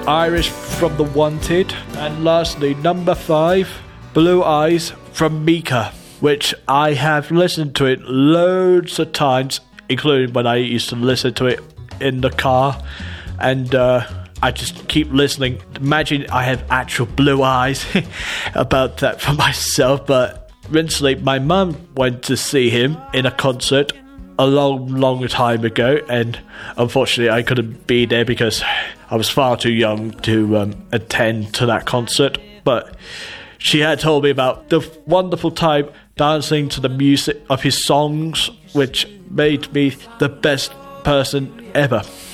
Irish from The Wanted. And lastly, number 5, Blue Eyes from Mika, which I have listened to it loads of times, including when I used to listen to it in the car. And I just keep listening. Imagine I have actual blue eyes about that for myself. But recently, my mum went to see him in a concert a long time ago, and unfortunately I couldn't be there because I was far too young to attend to that concert. But she had told me about the wonderful time dancing to the music of his songs, which made me the best person ever.